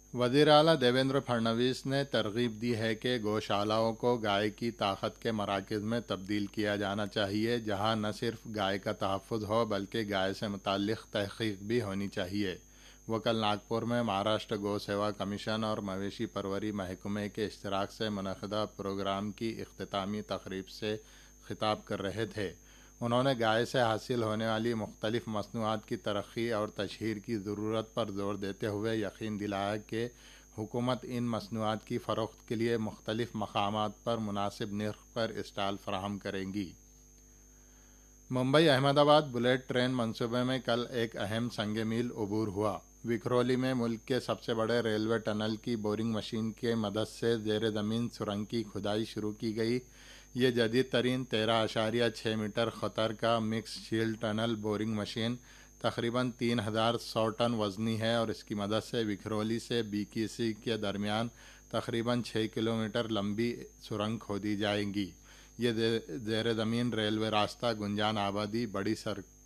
वज़ीर आला देवेंद्र फडणवीस ने तरगीब दी है कि गौशालाओं को गाय की ताकत के मराकज़ में तब्दील किया जाना चाहिए, जहां न सिर्फ गाय का तहफ़्फ़ुज़ हो बल्कि गाय से मुताल्लिक़ तहक़ीक़ भी होनी चाहिए। वो कल नागपुर में महाराष्ट्र गौ सेवा कमीशन और मवेशी परवरी महकमे के इश्तराक से मुनक़दा प्रोग्राम की इख्तितामी तक़रीब से ख़िताब कर रहे थे। उन्होंने गाय से हासिल होने वाली मुख्तलिफ़ मसनूआत की तरक्की और तशहीर की ज़रूरत पर ज़ोर देते हुए यकीन दिलाया कि हुकूमत इन मसनूआत की फ़रोख्त के लिए मुख्तलिफ़ मकामात पर मुनासिब नर्ख़ पर स्टॉल फ़राहम करेंगी। मुंबई अहमदाबाद बुलेट ट्रेन मंसूबे में कल एक अहम संग मील अबूर हुआ। विक्रोली में मुल्क के सबसे बड़े रेलवे टनल की बोरिंग मशीन की मदद से ज़ेर ज़मीन सुरंग की खुदाई शुरू की गई। ये जदीद तरीन 13.6 मीटर ख़तर का mix shield tunnel boring machine तकरीबन 3,100 टन वज़नी है और इसकी मदद से विक्रोली से बीकेसी के दरमियान तकरीबन 6 किलोमीटर लंबी सुरंग खोदी जाएगी। ये ज़ेर ज़मीन रेलवे रास्ता गुंजान आबादी बड़ी